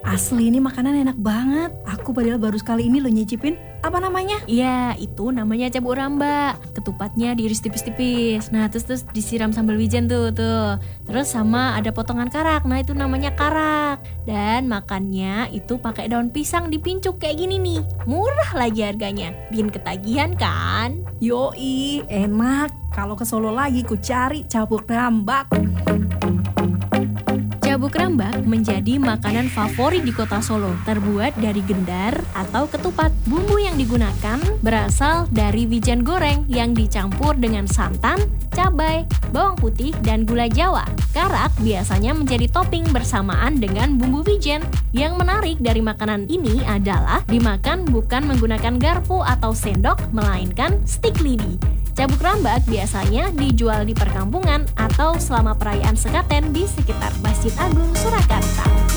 Asli ini makanan enak banget. Aku padahal baru sekali ini lo nyicipin. Apa namanya? Iya, itu namanya cabuk ramba. Ketupatnya diiris tipis-tipis. Nah, terus disiram sambal wijen tuh. Terus sama ada potongan karak. Nah, itu namanya karak. Dan makannya itu pakai daun pisang dipincuk kayak gini nih. Murah lagi harganya. Bikin ketagihan kan? Yoi, enak. Kalau ke Solo lagi ku cari cabuk rambak. Cabuk rambak menjadi makanan favorit di kota Solo, terbuat dari gendar atau ketupat. Bumbu yang digunakan berasal dari wijen goreng yang dicampur dengan santan, cabai, bawang putih, dan gula Jawa. Karak biasanya menjadi topping bersamaan dengan bumbu wijen. Yang menarik dari makanan ini adalah dimakan bukan menggunakan garpu atau sendok, melainkan stik lidi. Cabuk rambak biasanya dijual di perkampungan atau selama perayaan sekaten di sekitar Masjid Agung Surakarta.